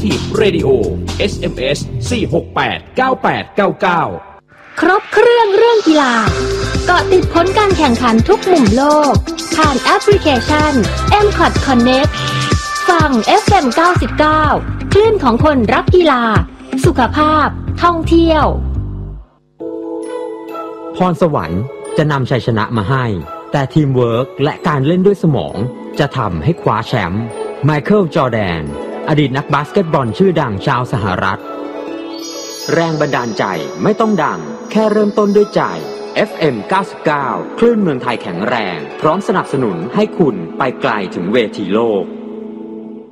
Active Radio SMS 4689899 ครบเครื่องกีฬาเกาะติดผลการแข่งขันทุกมุมโลกผ่านแอปพลิเคชัน M-Cot Connect ฟัง FM 99 คลื่นของคนรักกีฬาสุขภาพท่องเที่ยวพรสวรรค์จะนำชัยชนะมาให้แต่ทีมเวิร์กและการเล่นด้วยสมองจะทำให้คว้าแชมป์ไมเคิลจอร์แดนอดีตนักบาสเกตบอลชื่อดังชาวสหรัฐแรงบันดาลใจไม่ต้องดังแค่เริ่มต้นด้วยใจ FM 99 คลื่นเมืองไทยแข็งแรงพร้อมสนับสนุนให้คุณไปไกลถึงเวทีโลก